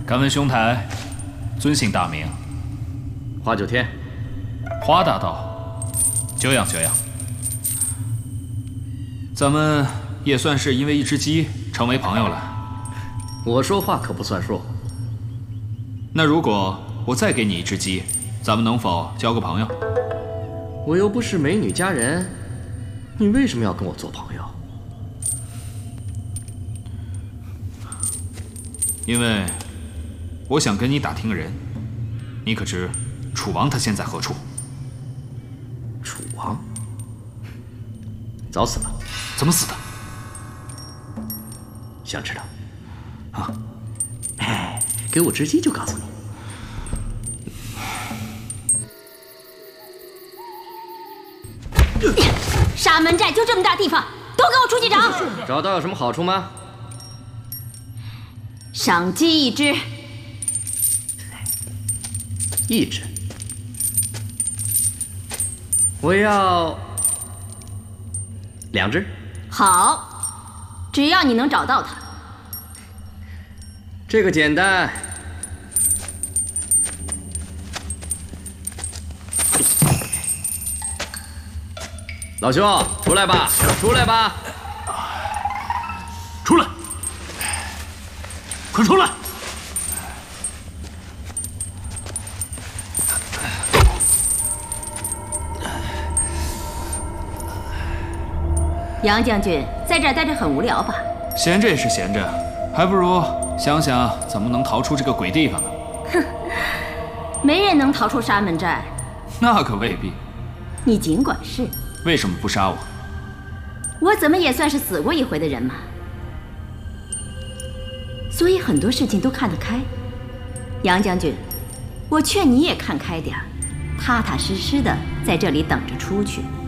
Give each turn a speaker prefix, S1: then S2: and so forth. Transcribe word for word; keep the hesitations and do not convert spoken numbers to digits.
S1: 敢问兄台，尊姓大名？
S2: 花九天。
S1: 花大道，久仰久仰。咱们也算是因为一只鸡成为朋友了。
S2: 我说话可不算数。
S1: 那如果我再给你一只鸡，咱们能否交个朋友？
S2: 我又不是美女佳人，你为什么要跟我做朋友？
S1: 因为我想跟你打听个人。你可知楚王他现在何处？
S2: 楚王早死了。
S1: 怎么死的？
S2: 想知道？啊，哎，给我只鸡就告诉你。
S3: 沙门寨就这么大地方，都给我出去找！
S2: 找到有什么好处吗？
S3: 赏鸡一只。
S2: 一只。我要两只。
S3: 好，只要你能找到它。
S2: 这个简单。老兄，出来吧，出来吧！
S1: 出来！快出来！
S3: 杨将军在这儿待着很无聊吧？
S1: 闲着也是闲着，还不如想想怎么能逃出这个鬼地方呢。
S3: 哼，没人能逃出沙门寨。
S1: 那可未必。
S3: 你尽管是。
S1: 为什么不杀我？
S3: 我怎么也算是死过一回的人嘛，所以很多事情都看得开。杨将军，我劝你也看开点儿，踏踏实实的在这里等着出去。